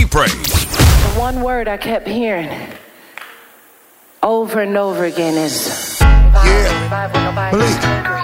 praise. The one word I kept hearing over and over again is Yeah, believe.